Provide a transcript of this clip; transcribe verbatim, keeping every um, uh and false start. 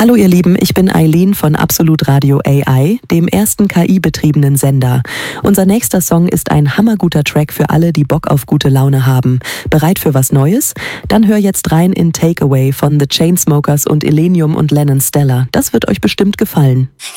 Hallo ihr Lieben, ich bin Eileen von Absolut Radio A I, dem ersten K I-betriebenen Sender. Unser nächster Song ist ein hammerguter Track für alle, die Bock auf gute Laune haben. Bereit für was Neues? Dann hör jetzt rein in Takeaway von The Chainsmokers und Illenium und Lennon Stella. Das wird euch bestimmt gefallen.